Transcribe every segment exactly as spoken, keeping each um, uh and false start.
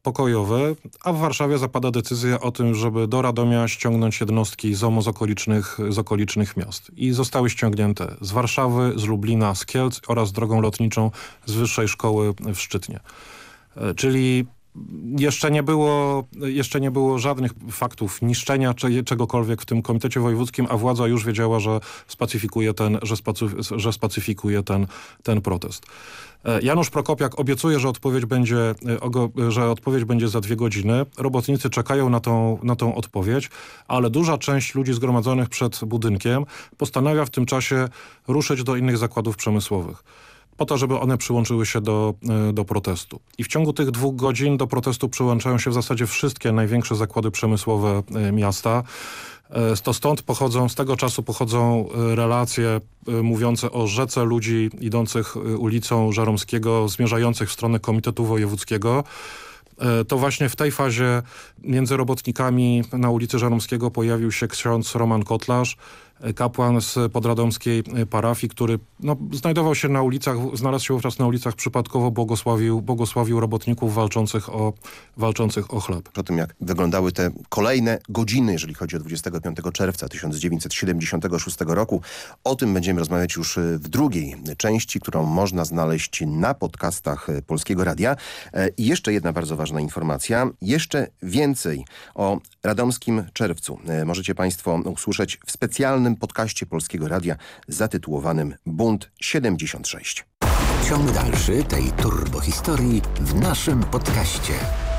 pokojowy, a w Warszawie zapada decyzja o tym, żeby do Radomia ściągnąć jednostki Z O M O z okolicznych, z okolicznych miast. I zostały ściągnięte z Warszawy, z Lublina, z Kielc oraz drogą lotniczą z Wyższej Szkoły w Szczytnie. Czyli jeszcze nie było, jeszcze nie było żadnych faktów niszczenia czy czegokolwiek w tym komitecie wojewódzkim, a władza już wiedziała, że spacyfikuje ten, że spacyf- że spacyfikuje ten, ten protest. Janusz Prokopiak obiecuje, że odpowiedź będzie, że odpowiedź będzie za dwie godziny. Robotnicy czekają na tą, na tą odpowiedź, ale duża część ludzi zgromadzonych przed budynkiem postanawia w tym czasie ruszyć do innych zakładów przemysłowych, po to, żeby one przyłączyły się do, do protestu. I w ciągu tych dwóch godzin do protestu przyłączają się w zasadzie wszystkie największe zakłady przemysłowe miasta. To stąd pochodzą, z tego czasu pochodzą relacje mówiące o rzece ludzi idących ulicą Żeromskiego, zmierzających w stronę Komitetu Wojewódzkiego. To właśnie w tej fazie między robotnikami na ulicy Żeromskiego pojawił się ksiądz Roman Kotlarz, kapłan z podradomskiej parafii, który no, znajdował się na ulicach, znalazł się wówczas na ulicach przypadkowo, błogosławił, błogosławił robotników walczących o, walczących o chleb. O tym, jak wyglądały te kolejne godziny, jeżeli chodzi o dwudziestego piątego czerwca tysiąc dziewięćset siedemdziesiątego szóstego roku. O tym będziemy rozmawiać już w drugiej części, którą można znaleźć na podcastach Polskiego Radia. I jeszcze jedna bardzo ważna informacja. Jeszcze więcej o radomskim czerwcu możecie Państwo usłyszeć w specjalnym podcaście Polskiego Radia zatytułowanym Bunt siedemdziesiąt sześć. Ciąg dalszy tej turbohistorii w naszym podcaście.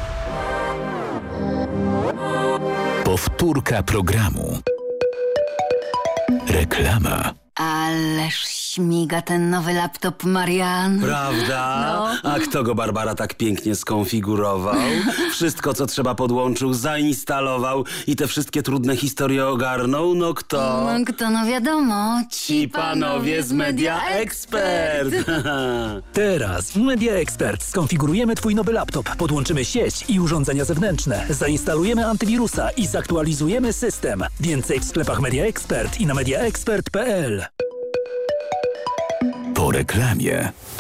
Powtórka programu. Reklama. Ależ śmiga ten nowy laptop, Marian. Prawda? No. A kto go, Barbara, tak pięknie skonfigurował? Wszystko, co trzeba, podłączył, zainstalował i te wszystkie trudne historie ogarnął? No kto? No kto, no wiadomo. Ci panowie z Media Expert. Teraz w Media Expert skonfigurujemy Twój nowy laptop, podłączymy sieć i urządzenia zewnętrzne, zainstalujemy antywirusa i zaktualizujemy system. Więcej w sklepach Media Expert i na media expert kropka p l. Po reklamie.